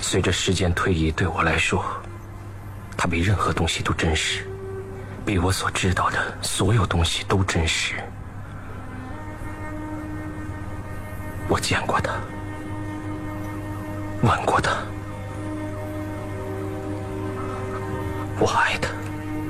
随着时间推移，对我来说，它比任何东西都真实，比我所知道的所有东西都真实。我见过他，吻过他，我爱他。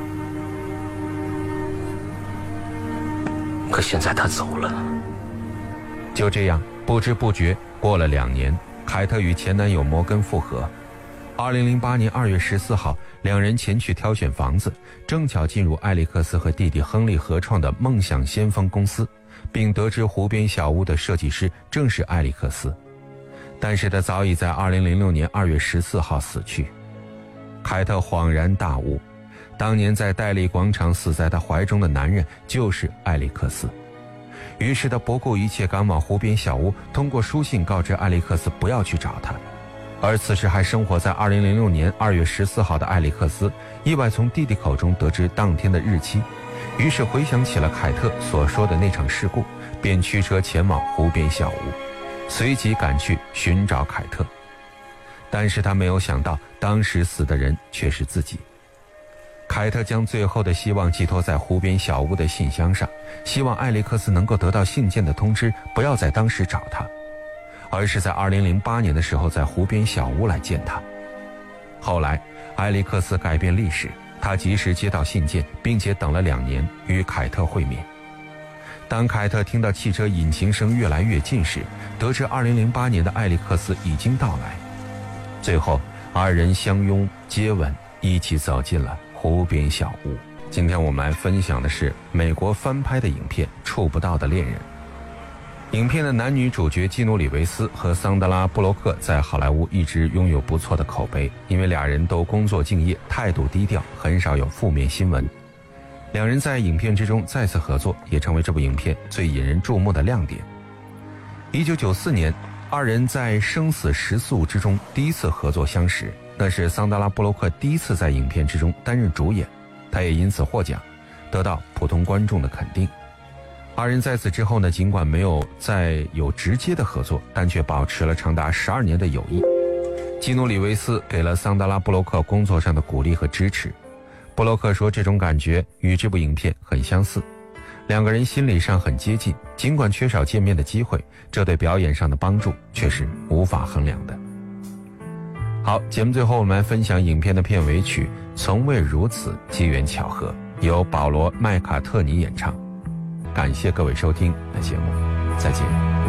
可现在他走了。 就这样，不知不觉过了2年，凯特与前男友摩根复合。2008年2月14号，两人前去挑选房子，正巧进入艾利克斯和弟弟亨利合创的梦想先锋公司，并得知湖边小屋的设计师正是艾利克斯。但是他早已在2006年2月14号死去。凯特恍然大悟，当年在戴利广场死在他怀中的男人就是艾利克斯。于是他不顾一切赶往湖边小屋，通过书信告知艾利克斯不要去找他。而此时还生活在2006年2月14号的艾利克斯，意外从弟弟口中得知当天的日期，于是回想起了凯特所说的那场事故，便驱车前往湖边小屋，随即赶去寻找凯特。但是他没有想到，当时死的人却是自己。凯特将最后的希望寄托在湖边小屋的信箱上，希望艾利克斯能够得到信件的通知，不要在当时找他，而是在2008年的时候在湖边小屋来见他。后来艾利克斯改变历史，他及时接到信件，并且等了2年与凯特会面。当凯特听到汽车引擎声越来越近时，得知2008年的艾利克斯已经到来。最后二人相拥接吻，一起走进了湖边小屋。今天我们来分享的是美国翻拍的影片《触不到的恋人》。影片的男女主角基努·里维斯和桑德拉·布洛克在好莱坞一直拥有不错的口碑，因为俩人都工作敬业，态度低调，很少有负面新闻。两人在影片之中再次合作，也成为这部影片最引人注目的亮点。1994年，二人在《生死时速》之中第一次合作相识，那是桑德拉·布洛克第一次在影片之中担任主演，他也因此获奖，得到普通观众的肯定。二人在此之后呢，尽管没有再有直接的合作，但却保持了长达12年的友谊。基努·里维斯给了桑德拉·布洛克工作上的鼓励和支持。布洛克说，这种感觉与这部影片很相似，两个人心理上很接近，尽管缺少见面的机会，这对表演上的帮助却是无法衡量的。好，节目最后我们来分享影片的片尾曲《从未如此机缘巧合》，由保罗·麦卡特尼演唱。感谢各位收听，那节目再见。